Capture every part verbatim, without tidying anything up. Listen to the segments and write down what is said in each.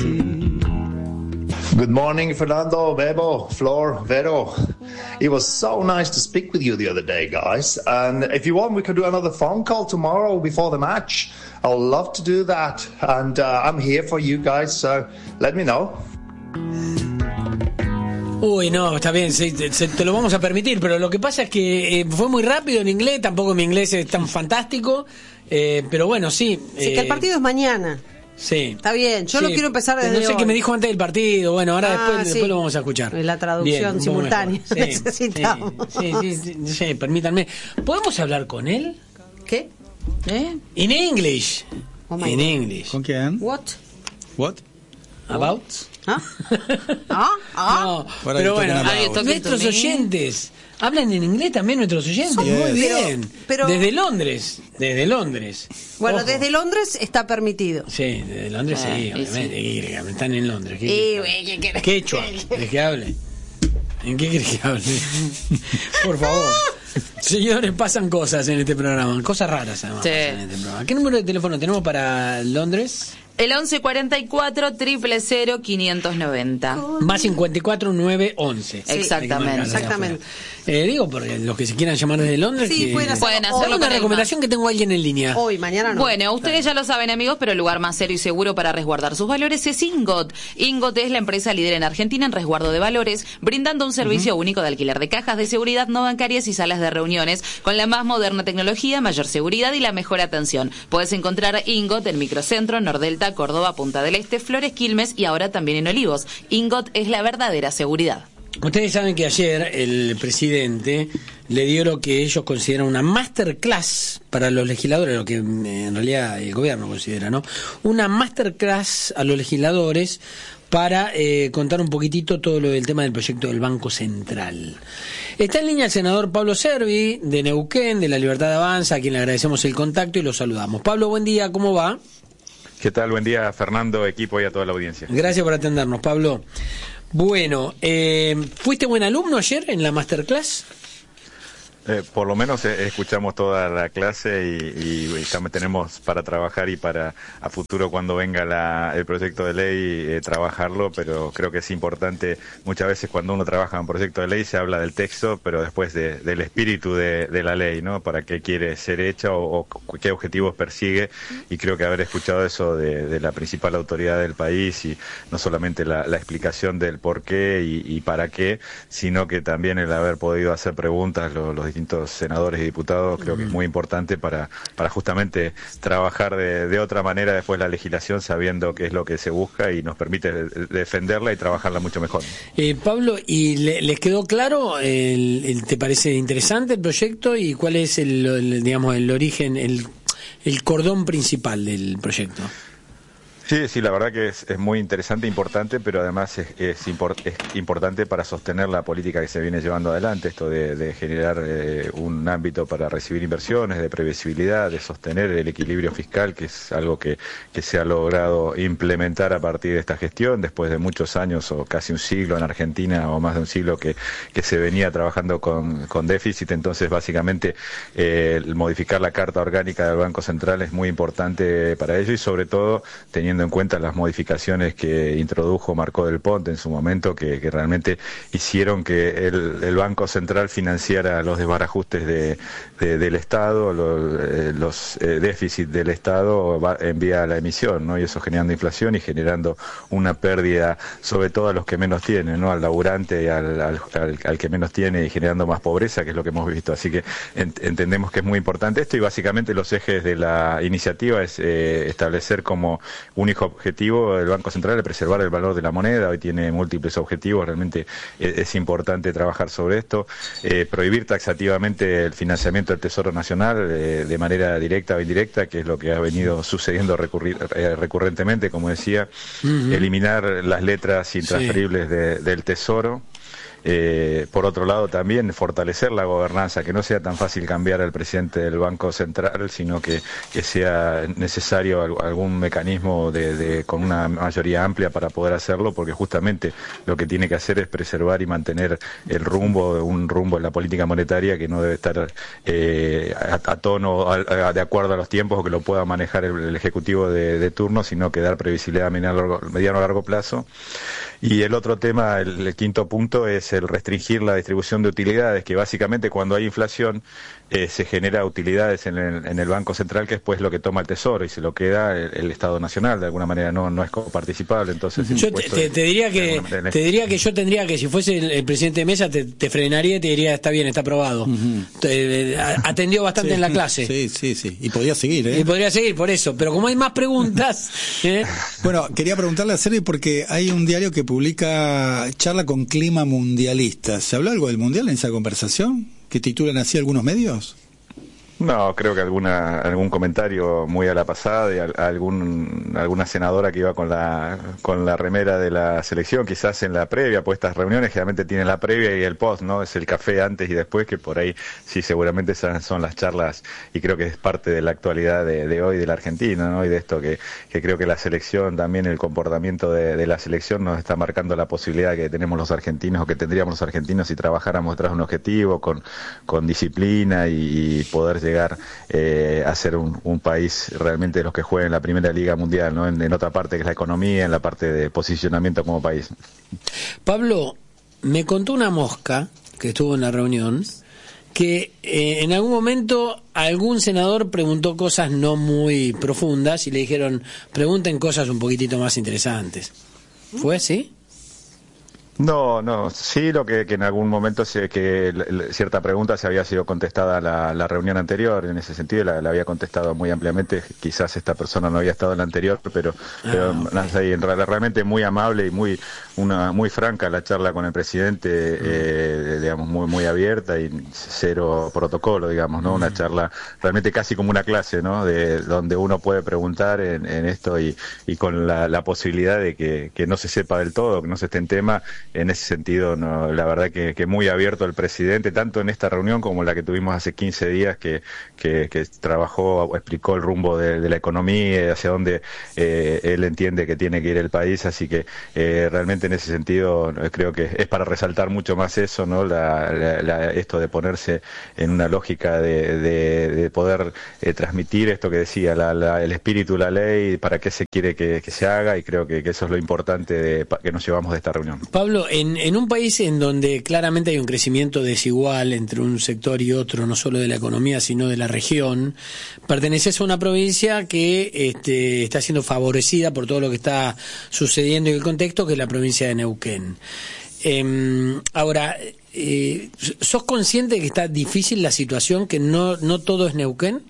Good morning, Fernando, Bebo, Flor, Vero. It was so nice to speak with you the other day, guys. And if you want, we could do another phone call tomorrow before the match. I'll love to do that. And uh, I'm here for you guys, so let me know. Uy, no, está bien, se, se, te lo vamos a permitir, pero lo que pasa es que eh, fue muy rápido en inglés, tampoco mi inglés es tan fantástico, eh, pero bueno, sí. Sí, eh, que el partido es mañana. Sí. Está bien, yo sí, lo quiero empezar desde No sé hoy. qué me dijo antes del partido, bueno, ahora ah, después, sí. después lo vamos a escuchar. La traducción bien, simultánea sí, necesitamos. Sí, sí, sí, sí, sí, permítanme. ¿Podemos hablar con él? ¿Qué? ¿Eh? In English. Oh my In God. English. ¿Con quién? What? What? About? ¿Ah? ¿Ah? ¿Ah? No, What are pero you bueno, talking about? nuestros oyentes hablan en inglés también, nuestros oyentes. Son Muy muy- bien. pero- pero- Desde Londres, desde Londres. Bueno, Ojo. desde Londres está permitido. Sí, desde Londres Ah, sí, y obviamente. ¿Qué quiere que hable? Están en Londres. ¿Qué Y, quiere que güey, hable? ¿qué querés? Quechua, ¿de qué hable? ¿En qué quieres que hable? Por favor. Señores, pasan cosas en este programa, cosas raras además Sí. pasan en este programa. ¿Qué número de teléfono tenemos para Londres? El once cuarenta y cuatro, cero cero, quinientos noventa. Más cincuenta y cuatro, nueve, once. Sí, exactamente. Exactamente. Eh, digo, porque los que se quieran llamar desde Londres... Sí, que... pueden hacerlo. Pueden Hoy. hacerlo Una con el recomendación que tengo a alguien en línea. Hoy, mañana no. Bueno, ustedes ya lo saben, amigos, pero el lugar más serio y seguro para resguardar sus valores es Ingot. Ingot es la empresa líder en Argentina en resguardo de valores, brindando un servicio uh-huh. único de alquiler de cajas de seguridad no bancarias y salas de reuniones con la más moderna tecnología, mayor seguridad y la mejor atención. Puedes encontrar Ingot en Microcentro, Nordelta, Córdoba, Punta del Este, Flores, Quilmes y ahora también en Olivos. Ingot es la verdadera seguridad. Ustedes saben que ayer el presidente le dio lo que ellos consideran una masterclass para los legisladores, lo que en realidad el gobierno considera, ¿no? Una masterclass a los legisladores para eh, contar un poquitito todo lo del tema del proyecto del Banco Central. Está en línea el senador Pablo Servi, de Neuquén, de La Libertad Avanza, a quien le agradecemos el contacto y lo saludamos. Pablo, buen día, ¿cómo va? ¿Qué tal? Buen día, Fernando, equipo y a toda la audiencia. Gracias por atendernos, Pablo. Bueno, eh, ¿fuiste buen alumno ayer en la masterclass? Eh, por lo menos eh, escuchamos toda la clase y, y, y también tenemos para trabajar y para a futuro cuando venga la, el proyecto de ley eh, trabajarlo, pero creo que es importante, muchas veces cuando uno trabaja en un proyecto de ley se habla del texto, pero después de, del espíritu de, de la ley, ¿no? Para qué quiere ser hecha o, o qué objetivos persigue, y creo que haber escuchado eso de, de la principal autoridad del país y no solamente la, la explicación del por qué y, y para qué, sino que también el haber podido hacer preguntas los, los distintos senadores y diputados, creo que es muy importante para, para justamente trabajar de, de otra manera después la legislación, sabiendo qué es lo que se busca y nos permite defenderla y trabajarla mucho mejor. Eh, Pablo, ¿y le, les quedó claro? El, el, ¿Te parece interesante el proyecto y cuál es el, el digamos el origen, el, el cordón principal del proyecto? Sí, sí, la verdad que es, es muy interesante, importante, pero además es, es, import, es importante para sostener la política que se viene llevando adelante, esto de, de generar eh, un ámbito para recibir inversiones, de previsibilidad, de sostener el equilibrio fiscal, que es algo que, que se ha logrado implementar a partir de esta gestión, después de muchos años o casi un siglo en Argentina, o más de un siglo que, que se venía trabajando con, con déficit. Entonces, básicamente, eh, el modificar la Carta Orgánica del Banco Central es muy importante para ello y, sobre todo, teniendo en cuenta las modificaciones que introdujo Marcó del Ponte en su momento, que, que realmente hicieron que el, el Banco Central financiara los desbarajustes de, de, del Estado, los, eh, los eh, déficits del Estado va, en vía a la emisión, ¿no? Y eso generando inflación y generando una pérdida, sobre todo a los que menos tienen, ¿no? Al laburante y al, al, al, al que menos tiene, y generando más pobreza, que es lo que hemos visto. Así que ent, entendemos que es muy importante esto, y básicamente los ejes de la iniciativa es eh, establecer como único objetivo del Banco Central de preservar el valor de la moneda. Hoy tiene múltiples objetivos, realmente es, es importante trabajar sobre esto, eh, prohibir taxativamente el financiamiento del Tesoro Nacional eh, de manera directa o indirecta, que es lo que ha venido sucediendo recurrir, eh, recurrentemente, como decía, uh-huh. eliminar las letras intransferibles sí. de, del Tesoro. Eh, por otro lado, también fortalecer la gobernanza, que no sea tan fácil cambiar al presidente del Banco Central, sino que, que sea necesario algún mecanismo de, de, con una mayoría amplia para poder hacerlo, porque justamente lo que tiene que hacer es preservar y mantener el rumbo, un rumbo en la política monetaria que no debe estar eh, a, a tono, a, a, de acuerdo a los tiempos, o que lo pueda manejar el, el Ejecutivo de, de turno, sino que dar previsibilidad a mediano, mediano a largo plazo. Y el otro tema, el, el quinto punto, es el restringir la distribución de utilidades, que básicamente cuando hay inflación eh, se genera utilidades en el, en el Banco Central, que después lo que toma el Tesoro y se lo queda el, el Estado Nacional, de alguna manera no no es coparticipable. Entonces yo te, te, te diría que te diría que yo tendría que, si fuese el, el presidente de Mesa, te, te frenaría y te diría, está bien, está aprobado. Uh-huh. te, atendió bastante sí, en la clase. Sí, sí, sí. Y podría seguir, ¿eh? Y podría seguir, por eso. Pero como hay más preguntas... ¿eh? Bueno, quería preguntarle a Sergio porque hay un diario que publica charla con clima mundialista. ¿Se habló algo del mundial en esa conversación? ¿Que titulan así algunos medios? No, creo que alguna algún comentario muy a la pasada y a, a algún alguna senadora que iba con la con la remera de la selección, quizás en la previa, pues estas reuniones generalmente tienen la previa y el post, ¿no? Es el café antes y después, que por ahí sí seguramente esas son las charlas, y creo que es parte de la actualidad de, de hoy de la Argentina, ¿no? Y de esto que, que creo que la selección, también el comportamiento de, de la selección nos está marcando la posibilidad que tenemos los argentinos, o que tendríamos los argentinos si trabajáramos tras un objetivo, con, con disciplina y, y poder llegar llegar eh, a ser un, un país realmente de los que jueguen en la primera liga mundial, ¿no? En, en otra parte que es la economía, en la parte de posicionamiento como país. Pablo, me contó una mosca que estuvo en la reunión que eh, en algún momento algún senador preguntó cosas no muy profundas y le dijeron, pregunten cosas un poquitito más interesantes. ¿Fue así? No, no, sí, lo que, que en algún momento se, que cierta pregunta se había sido contestada la, la reunión anterior, en ese sentido la, la había contestado muy ampliamente, quizás esta persona no había estado en la anterior, pero, ah, pero okay. en realidad, realmente muy amable y muy una muy franca la charla con el presidente, mm. eh, digamos, muy muy abierta y cero protocolo, digamos, ¿no? Mm. Una charla realmente casi como una clase, ¿no? De donde uno puede preguntar en, en esto y, y con la, la posibilidad de que, que no se sepa del todo, que no se esté en tema. En ese sentido, no, la verdad que, que muy abierto el presidente, tanto en esta reunión como la que tuvimos hace quince días, que, que, que trabajó, explicó el rumbo de, de la economía, hacia dónde eh, él entiende que tiene que ir el país, así que eh, realmente en ese sentido creo que es para resaltar mucho más eso, ¿no? La, la, la, esto de ponerse en una lógica de, de, de poder eh, transmitir esto que decía, la, la, el espíritu, la ley, para qué se quiere que, que se haga, y creo que, que eso es lo importante de, que nos llevamos de esta reunión. Pablo, En, en un país en donde claramente hay un crecimiento desigual entre un sector y otro, no solo de la economía, sino de la región, perteneces a una provincia que este, está siendo favorecida por todo lo que está sucediendo en el contexto, que es la provincia de Neuquén. Eh, ahora, eh, ¿sos consciente de que está difícil la situación, que no, no todo es Neuquén?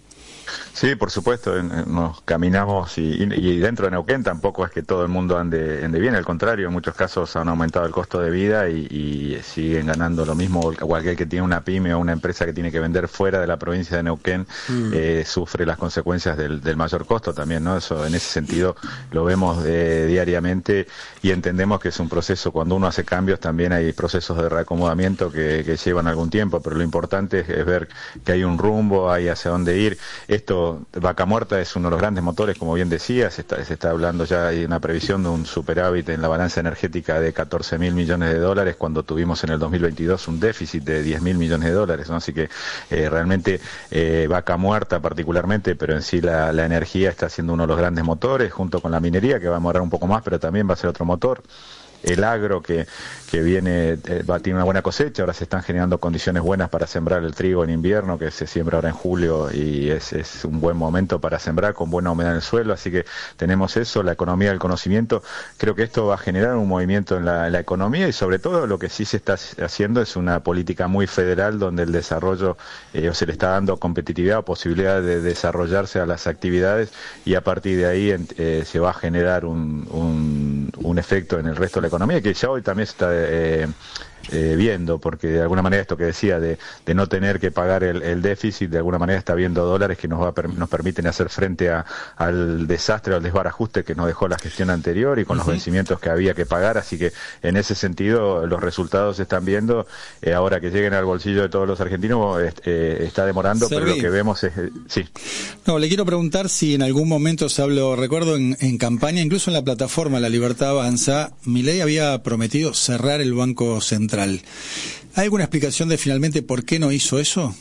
Sí, por supuesto, nos caminamos y, y dentro de Neuquén tampoco es que todo el mundo ande, ande bien, al contrario, en muchos casos han aumentado el costo de vida y, y siguen ganando lo mismo. Cualquier que tiene una pyme o una empresa que tiene que vender fuera de la provincia de Neuquén mm. eh, sufre las consecuencias del, del mayor costo también, ¿no? Eso, en ese sentido lo vemos eh, diariamente y entendemos que es un proceso. Cuando uno hace cambios también hay procesos de reacomodamiento que, que llevan algún tiempo, pero lo importante es, es ver que hay un rumbo, hay hacia dónde ir. Esto, Vaca Muerta es uno de los grandes motores, como bien decía, se está, se está hablando ya, hay una previsión de un superávit en la balanza energética de catorce mil millones de dólares, cuando tuvimos en el dos mil veintidós un déficit de diez mil millones de dólares, ¿no? Así que eh, realmente eh, Vaca Muerta particularmente, pero en sí la, la energía está siendo uno de los grandes motores, junto con la minería, que va a demorar un poco más, pero también va a ser otro motor. El agro que, que viene, eh, va, tiene una buena cosecha, ahora se están generando condiciones buenas para sembrar el trigo en invierno, que se siembra ahora en julio y es, es un buen momento para sembrar con buena humedad en el suelo, así que tenemos eso, la economía del conocimiento. Creo que esto va a generar un movimiento en la, en la economía, y sobre todo lo que sí se está haciendo es una política muy federal, donde el desarrollo eh, se le está dando competitividad o posibilidad de desarrollarse a las actividades, y a partir de ahí eh, se va a generar un, un, un efecto en el resto de la economía, que ya hoy también se está eh, eh, viendo, porque de alguna manera esto que decía de, de no tener que pagar el, el déficit, de alguna manera está viendo dólares que nos va a, nos permiten hacer frente a, al desastre, al desbarajuste que nos dejó la gestión anterior y con uh-huh. los vencimientos que había que pagar, así que en ese sentido los resultados se están viendo, eh, ahora que lleguen al bolsillo de todos los argentinos eh, está demorando, Serví. Pero lo que vemos es... Eh, sí. No, le quiero preguntar si en algún momento se habló, recuerdo en, en campaña, incluso en la plataforma La Libertad Avanza, Milei había prometido cerrar el Banco Central. ¿Hay alguna explicación de finalmente por qué no hizo eso?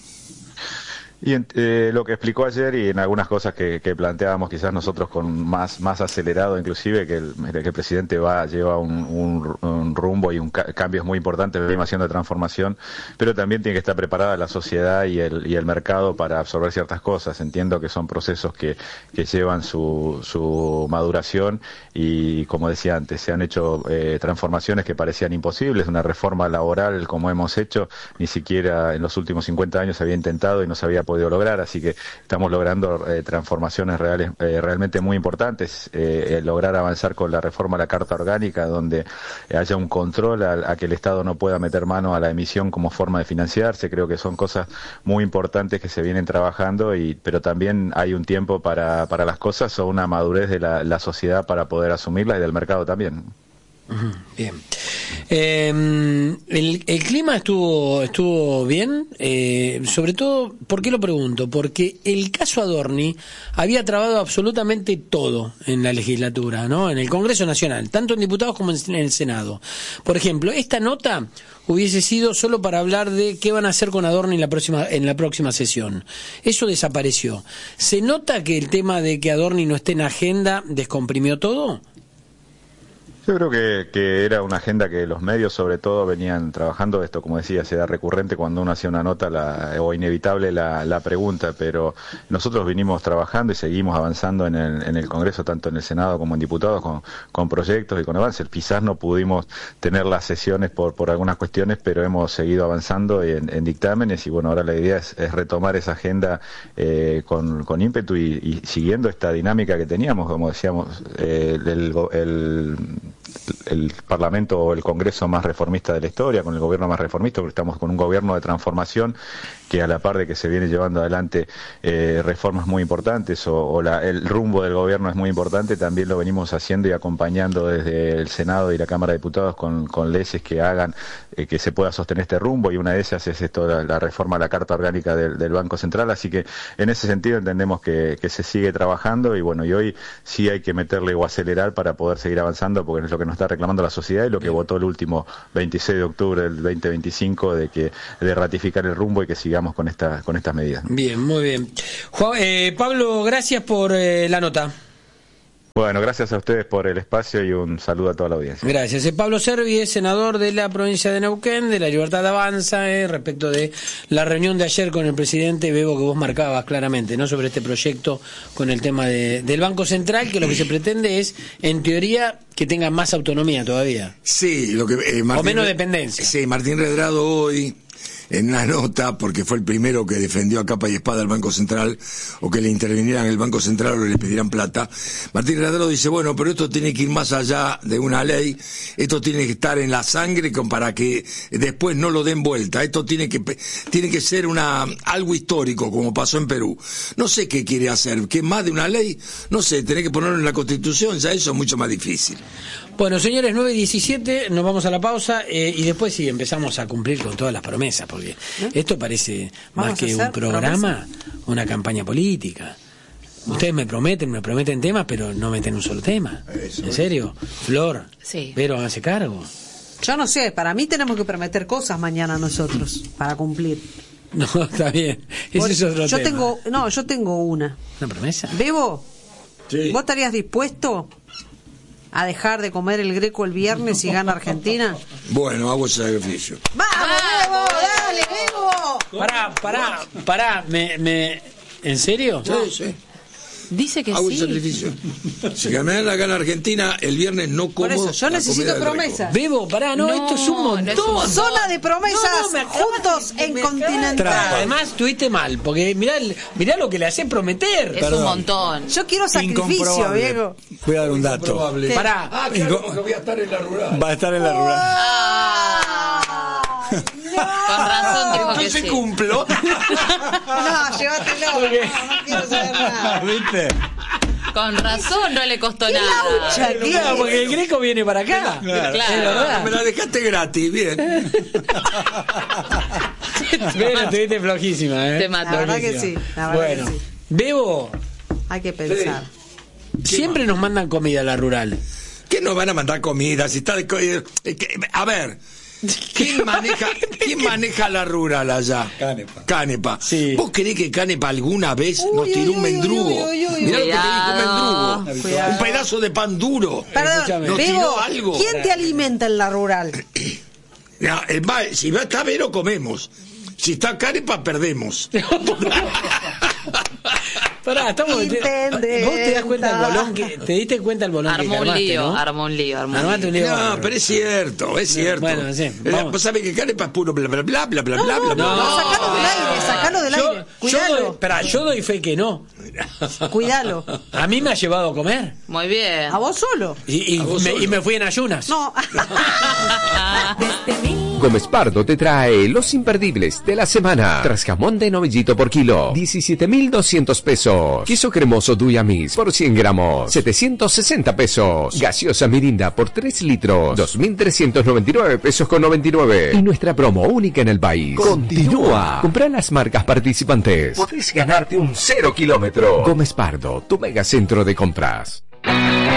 Y eh, lo que explicó ayer y en algunas cosas que, que planteábamos quizás nosotros con más más acelerado, inclusive que el, que el presidente va lleva un, un, un rumbo y un ca cambios muy importantes, venimos haciendo de transformación, pero también tiene que estar preparada la sociedad y el y el mercado para absorber ciertas cosas. Entiendo que son procesos que, que llevan su, su maduración y, como decía antes, se han hecho eh, transformaciones que parecían imposibles. Una reforma laboral como hemos hecho, ni siquiera en los últimos cincuenta años se había intentado y no se había podido lograr, así que estamos logrando eh, transformaciones reales eh, realmente muy importantes, eh, lograr avanzar con la reforma a la Carta Orgánica, donde haya un control a, a que el Estado no pueda meter mano a la emisión como forma de financiarse. Creo que son cosas muy importantes que se vienen trabajando, y pero también hay un tiempo para, para las cosas o una madurez de la, la sociedad para poder asumirlas y del mercado también. Bien. Eh, el, el clima estuvo estuvo bien, eh, sobre todo, ¿por qué lo pregunto? Porque el caso Adorni había trabado absolutamente todo en la legislatura, ¿no? En el Congreso Nacional, tanto en diputados como en el Senado. Por ejemplo, esta nota hubiese sido solo para hablar de qué van a hacer con Adorni en la próxima en la próxima sesión. Eso desapareció. ¿Se nota que el tema de que Adorni no esté en agenda descomprimió todo? Yo creo que, que era una agenda que los medios sobre todo venían trabajando. Esto, como decía, se da recurrente cuando uno hacía una nota la, o inevitable la, la pregunta, pero nosotros vinimos trabajando y seguimos avanzando en el, en el Congreso, tanto en el Senado como en diputados, con, con proyectos y con avances. Quizás no pudimos tener las sesiones por, por algunas cuestiones, pero hemos seguido avanzando en, en dictámenes y bueno, ahora la idea es, es retomar esa agenda eh, con, con ímpetu y, y siguiendo esta dinámica que teníamos, como decíamos, eh, el, el el Parlamento o el Congreso más reformista de la historia, con el gobierno más reformista, porque estamos con un gobierno de transformación que, a la par de que se viene llevando adelante eh, reformas muy importantes o, o la, el rumbo del gobierno es muy importante, también lo venimos haciendo y acompañando desde el Senado y la Cámara de Diputados con, con leyes que hagan eh, que se pueda sostener este rumbo, y una de ellas es esto, la, la reforma a la Carta Orgánica del, del Banco Central. Así que en ese sentido entendemos que, que se sigue trabajando y bueno, y hoy sí hay que meterle o acelerar para poder seguir avanzando, porque es lo que nos está reclamando la sociedad y lo que votó el último veintiséis de octubre del veinte veinticinco, de que de ratificar el rumbo y que sigamos con esta con estas medidas. Bien, muy bien. Juan, eh, Pablo, gracias por eh, la nota. Bueno, gracias a ustedes por el espacio y un saludo a toda la audiencia. Gracias. Eh, Pablo Servi es senador de la provincia de Neuquén, de La Libertad Avanza, eh, respecto de la reunión de ayer con el presidente Bebo, que vos marcabas claramente, ¿no?, sobre este proyecto con el tema de, del Banco Central, que lo que se pretende es, en teoría, que tenga más autonomía todavía. Sí, lo que eh, Martín, o menos dependencia. Sí, Martín Redrado hoy, en una nota, porque fue el primero que defendió a capa y espada al Banco Central, o que le intervinieran el Banco Central o le pidieran plata, Martín Redrado dice, bueno, pero esto tiene que ir más allá de una ley, esto tiene que estar en la sangre con, para que después no lo den vuelta, esto tiene que tiene que ser una algo histórico, como pasó en Perú. No sé qué quiere hacer, que más de una ley, no sé, tener que ponerlo en la Constitución, ya eso es mucho más difícil. Bueno, señores, nueve y diecisiete, nos vamos a la pausa eh, y después sí empezamos a cumplir con todas las promesas, porque ¿Eh? esto parece más que un programa, promesa? Una campaña política. Ustedes me prometen, me prometen temas, pero no meten un solo tema. Eso, ¿en serio? Flor, sí. Pero háganse cargo. Yo no sé, para mí tenemos que prometer cosas mañana nosotros, para cumplir. No, está bien, ese Por, es otro yo tema. Tengo, no, yo tengo una. ¿Una promesa? Bebo, sí. ¿Vos estarías dispuesto a dejar de comer el Greco el viernes si gana Argentina? Bueno, hago ese sacrificio. ¡Vamos, Bebo! ¡Dale, Bebo! Pará, pará, pará, me, me... ¿En serio? Sí, sí. Dice que hago sí. el sacrificio. Si gana gana Argentina, el viernes no como. Por eso, yo necesito promesas. Bebo, pará, no, no, esto es un montón. No es un montón. Zona de promesas, no, no, juntos de, en Continental. Además, tuviste mal, porque mirá, mirá lo que le hace prometer. Es Perdón. un montón. Yo quiero sacrificio, Diego. Voy a dar un dato. ¿Qué? Pará. Ah, claro, porque voy a estar en la rural. Va a estar en la rural. Ah. Con razón dijo que Entonces sí. cumplo. No, llévatelo. No, no quiero saber nada. ¿Viste? Con razón no le costó ¿Qué nada. laucha? ¿Qué? Claro, porque el Greco viene para acá. Claro. Claro. Es verdad. Me la dejaste gratis, bien. Pero estuviste flojísima, ¿eh? Te mató. La verdad que Flojísima. sí, la verdad Bueno, que sí. Bebo, Hay que pensar. siempre nos mandan comida a la rural. ¿Qué nos van a mandar comida? Si está de co- eh, que- a ver, ¿quién maneja, ¿quién maneja la rural allá? Canepa. Canepa. Sí. ¿Vos querés que Canepa alguna vez nos Uy, tiró uy, un uy, mendrugo? uy, uy, uy, Mirá lo que te dijo un Cuidado. mendrugo. Cuidado. Un pedazo de pan duro. Perdón, Escúchame. ¿Nos Bebo, tiró algo? ¿quién te alimenta en la rural? Ya, es más, si va a estar Vero, comemos. Si está Canepa, perdemos. Pará, estamos. te- Intendenta. ¿Vos te das cuenta el bolón que. ¿Te diste cuenta el bolón que Armó un armaste, lío, no? armó un lío, armó un Armaste lío. un lío. No, bárbaro. pero es cierto, es cierto. Bueno, sí, Eh, vamos. Vos sabés que Canepa es puro bla bla bla bla bla No, bla no, bla no, bla. no, sacalo del aire, sacalo del Yo, aire. yo Cuidalo, doy, pará, yo doy fe que no. cuidalo. A mí me ha llevado a comer. Muy bien. ¿A vos solo? Y, y A vos me, solo. y me fui en ayunas. No. Gómez Pardo te trae los imperdibles de la semana. Tras jamón de novillito por kilo, diecisiete mil doscientos pesos. Queso cremoso Duyamis por cien gramos, setecientos sesenta pesos. Gaseosa Mirinda por tres litros, dos mil trescientos noventa y nueve pesos con noventa y nueve. Y nuestra promo única en el país continúa. Comprá las marcas participantes. Podés ganarte un cero kilómetro. Gómez Pardo, tu mega centro de compras.